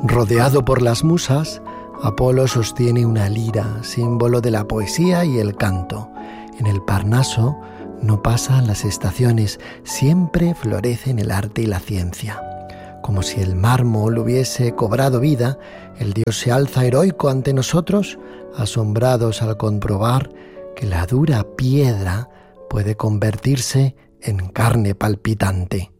Rodeado por las musas, Apolo sostiene una lira, símbolo de la poesía y el canto. En el Parnaso no pasan las estaciones, siempre florecen el arte y la ciencia. Como si el mármol hubiese cobrado vida, el dios se alza heroico ante nosotros, asombrados al comprobar que la dura piedra puede convertirse en carne palpitante.